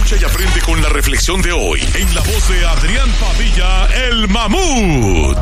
Escucha y aprende con la reflexión de hoy en la voz de Adrián Padilla, el Mamut.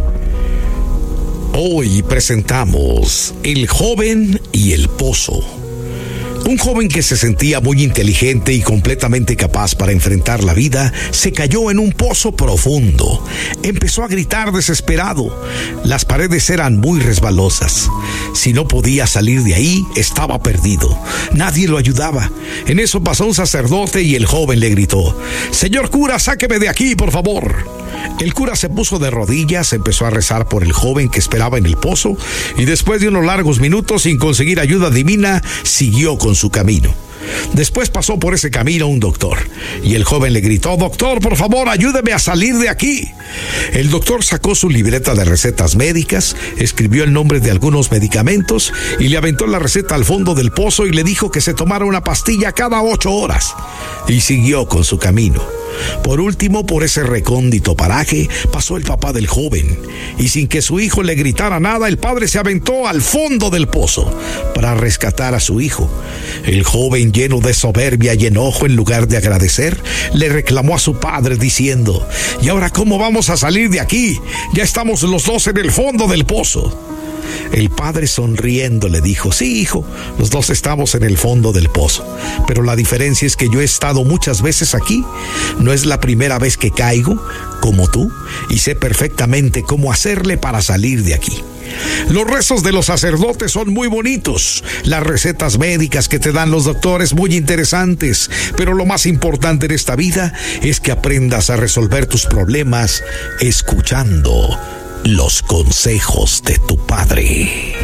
Hoy presentamos El joven y el pozo. Un joven que se sentía muy inteligente y completamente capaz para enfrentar la vida, se cayó en un pozo profundo. Empezó a gritar desesperado. Las paredes eran muy resbalosas. Si no podía salir de ahí, estaba perdido. Nadie lo ayudaba. En eso pasó un sacerdote y el joven le gritó: «Señor cura, sáqueme de aquí, por favor». El cura se puso de rodillas, empezó a rezar por el joven que esperaba en el pozo y después de unos largos minutos, sin conseguir ayuda divina, siguió con su camino. Después pasó por ese camino un doctor y el joven le gritó: «Doctor, por favor, ayúdeme a salir de aquí». El doctor sacó su libreta de recetas médicas, escribió el nombre de algunos medicamentos y le aventó la receta al fondo del pozo y le dijo que se tomara una pastilla cada 8 horas y siguió con su camino. Por último, por ese recóndito paraje, pasó el papá del joven y sin que su hijo le gritara nada, el padre se aventó al fondo del pozo para rescatar a su hijo. El joven, lleno de soberbia y enojo, en lugar de agradecer, le reclamó a su padre diciendo: «¿Y ahora cómo vamos a salir de aquí? Ya estamos los dos en el fondo del pozo». El padre, sonriendo, le dijo: «Sí, hijo, los dos estamos en el fondo del pozo, pero la diferencia es que yo he estado muchas veces aquí. No es la primera vez que caigo, como tú, y sé perfectamente cómo hacerle para salir de aquí». Los rezos de los sacerdotes son muy bonitos, las recetas médicas que te dan los doctores muy interesantes, pero lo más importante en esta vida es que aprendas a resolver tus problemas escuchando los consejos de tu padre.